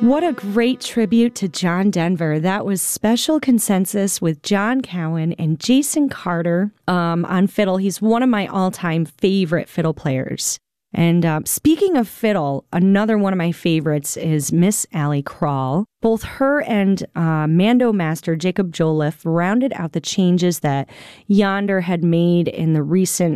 What a great tribute to John Denver. That was Special Consensus with John Cowan and Jason Carter on fiddle. He's one of my all-time favorite fiddle players. And speaking of fiddle, another one of my favorites is Miss Allie Krall. Both her and Mando master Jacob Joliffe rounded out the changes that Yonder had made in the recent